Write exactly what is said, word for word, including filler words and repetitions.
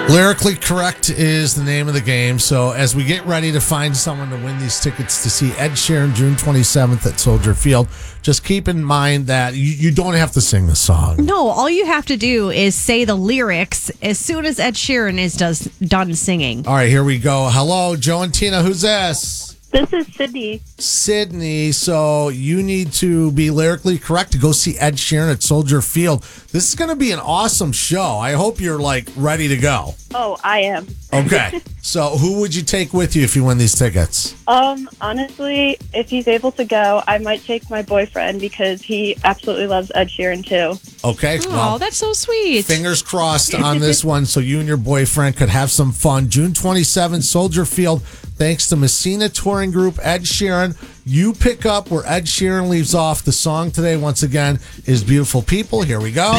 Lyrically Correct is the name of the game. So as we get ready to find someone to win these tickets to see Ed Sheeran June twenty-seventh at Soldier Field, just keep in mind that you, you don't have to sing the song. No, all you have to do is say the lyrics as soon as Ed Sheeran is does, done singing. All right, here we go. Hello, Joe and Tina. Who's this? This is Sydney. Sydney. So you need to be lyrically correct to go see Ed Sheeran at Soldier Field. This is going to be an awesome show. I hope you're like ready to go. Oh, I am. Okay. So who would you take with you if you win these tickets? Um, honestly, if he's able to go, I might take my boyfriend because he absolutely loves Ed Sheeran too. Okay. Oh, Well, that's so sweet. fingers crossed on this one so you and your boyfriend could have some fun. June twenty-seventh, Soldier Field. Thanks to Messina Touring Group, Ed Sheeran. You pick up where Ed Sheeran leaves off. The song today, once again, is Beautiful People. Here we go.